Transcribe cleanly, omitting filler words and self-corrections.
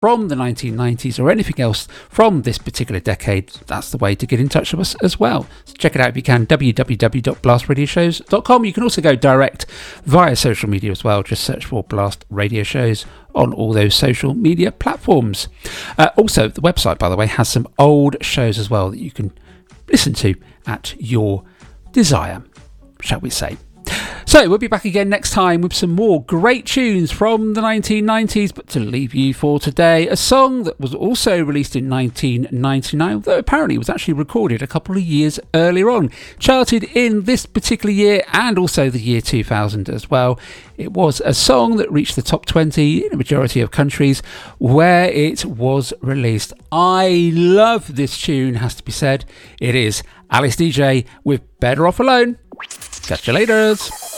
from the 1990s or anything else from this particular decade, that's the way to get in touch with us as well. So check it out if you can, www.blastradioshows.com. You can also go direct via social media as well. Just search for Blast Radio Shows on all those social media platforms. Also, the website, by the way, has some old shows as well that you can listen to at your desire, shall we say. So we'll be back again next time with some more great tunes from the 1990s, but to leave you for today, a song that was also released in 1999, though apparently it was actually recorded a couple of years earlier on, charted in this particular year and also the year 2000 as well. It was a song that reached the top 20 in a majority of countries where it was released. I love this tune, has to be said. It is Alice DJ with Better Off Alone. Catch you later.